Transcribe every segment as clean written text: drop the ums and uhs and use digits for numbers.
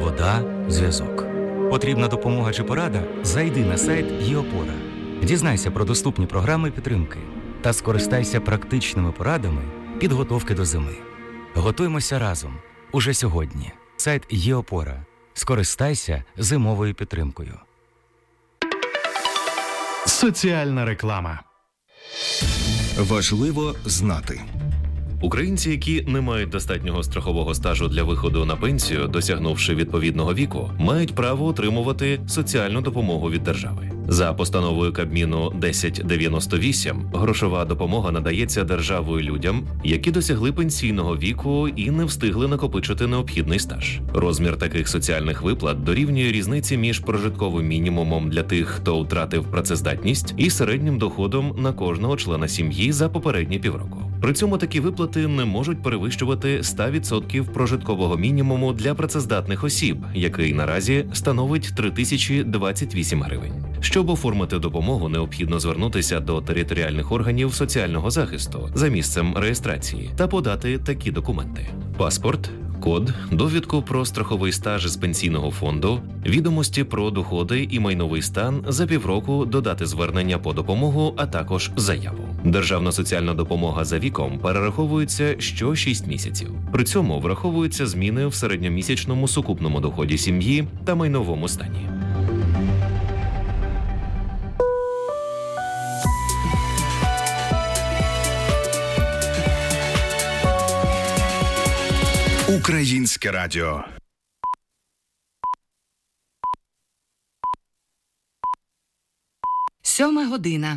вода, зв'язок. Потрібна допомога чи порада? Зайди на сайт ЄОпора. Дізнайся про доступні програми підтримки та скористайся практичними порадами підготовки до зими. Готуємося разом. Уже сьогодні. Сайт ЄОпора. Скористайся зимовою підтримкою. Соціальна реклама. Важливо знати. Українці, які не мають достатнього страхового стажу для виходу на пенсію, досягнувши відповідного віку, мають право отримувати соціальну допомогу від держави. За постановою Кабміну 1098 грошова допомога надається державою людям, які досягли пенсійного віку і не встигли накопичити необхідний стаж. Розмір таких соціальних виплат дорівнює різниці між прожитковим мінімумом для тих, хто втратив працездатність, і середнім доходом на кожного члена сім'ї за попередні півроку. При цьому такі виплати не можуть перевищувати 100% прожиткового мінімуму для працездатних осіб, який наразі становить 3028 гривень. Щоб оформити допомогу, необхідно звернутися до територіальних органів соціального захисту за місцем реєстрації та подати такі документи: паспорт, код, довідку про страховий стаж з пенсійного фонду, відомості про доходи і майновий стан за півроку до дати звернення по допомогу, а також заяву. Державна соціальна допомога за віком перераховується що 6 місяців. При цьому враховуються зміни в середньомісячному сукупному доході сім'ї та майновому стані. Українське радіо. Сьома година.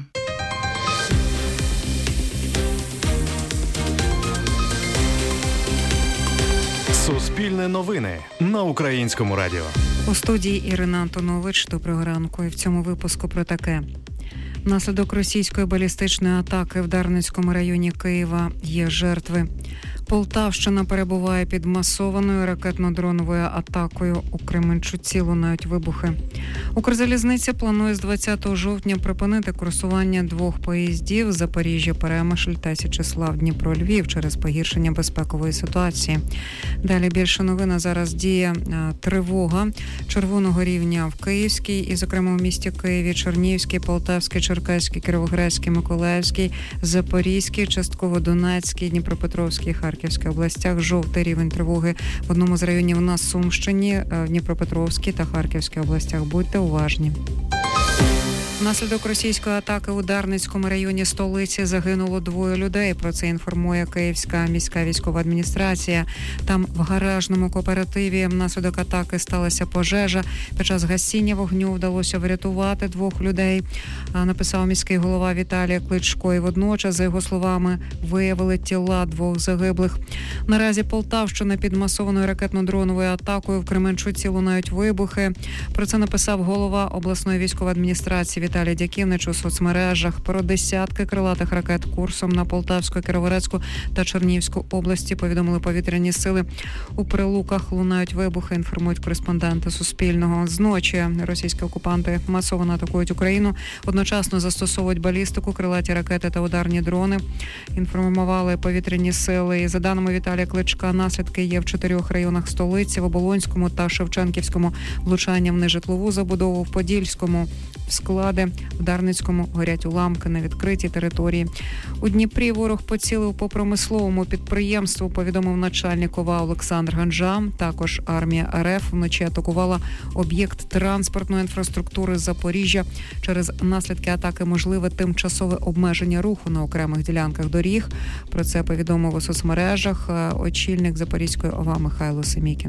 Суспільне новини на Українському радіо. У студії Ірина Антонович. Доброго ранку. І в цьому випуску про таке. Внаслідок російської балістичної атаки в Дарницькому районі Києва є жертви. Полтавщина перебуває під масованою ракетно-дроновою атакою. У Кременчуці лунають вибухи. Укрзалізниця планує з 20 жовтня припинити курсування 2 поїздів Запоріжжя-Перемишль та Січеслав-Дніпро-Львів через погіршення безпекової ситуації. Далі більше новин. А зараз діє тривога червоного рівня в Київській і, зокрема, в місті Києві, Чернігівській, Полтавській, Черкаській, Кіровоградській, Миколаївській, Запорізькій, частково Донецькій, Дніпропетровській, Харківській областях. Жовтий рівень тривоги в одному з районів на Сумщині, Дніпропетровській та Харківській областях. Будьте уважні. Внаслідок російської атаки у Дарницькому районі столиці загинуло 2 людей. Про це інформує Київська міська військова адміністрація. Там в гаражному кооперативі внаслідок атаки сталася пожежа. Під час гасіння вогню вдалося врятувати 2 людей, написав міський голова Віталій Кличко. І водночас, за його словами, виявили тіла 2 загиблих. Наразі Полтавщина під масованою ракетно-дроновою атакою. В Кременчуці лунають вибухи. Про це написав голова обласної військової адміністрації Віталій Дяківнич у соцмережах. Про десятки крилатих ракет курсом на Полтавську, Кіровоградську та Чернігівську області повідомили повітряні сили. У Прилуках лунають вибухи, інформують кореспонденти Суспільного. Зночі російські окупанти масово атакують Україну. Одночасно застосовують балістику, крилаті ракети та ударні дрони. Інформували повітряні сили. І за даними Віталія Кличка, наслідки є в 4 районах столиці: в Оболонському та Шевченківському влучання в нежитлову забудову, в Подільському в склади, в Дарницькому горять уламки на відкритій території. У Дніпрі ворог поцілив по промисловому підприємству, повідомив начальник ОВА Олександр Ганжа. Також армія РФ вночі атакувала об'єкт транспортної інфраструктури Запоріжжя. Через наслідки атаки можливе тимчасове обмеження руху на окремих ділянках доріг. Про це повідомив у соцмережах очільник Запорізької ОВА Михайло Семікін.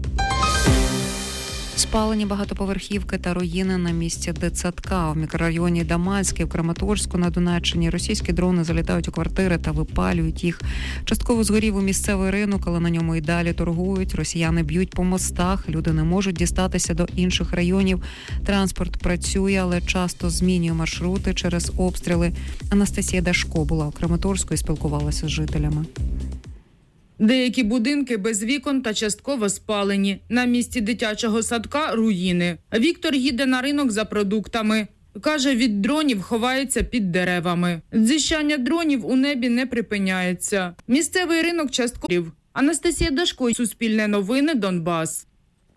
Спалені багатоповерхівки та руїни на місці дитсадка. В мікрорайоні Даманський, в Краматорську на Донеччині російські дрони залітають у квартири та випалюють їх. Частково згорів у місцевий ринок, але на ньому і далі торгують. Росіяни б'ють по мостах, люди не можуть дістатися до інших районів. Транспорт працює, але часто змінює маршрути через обстріли. Анастасія Дашко була у Краматорську і спілкувалася з жителями. Деякі будинки без вікон та частково спалені. На місці дитячого садка – руїни. Віктор їде на ринок за продуктами. Каже, від дронів ховається під деревами. Дзищання дронів у небі не припиняється. Місцевий ринок частково. Анастасія Дашко, Суспільне новини, Донбас.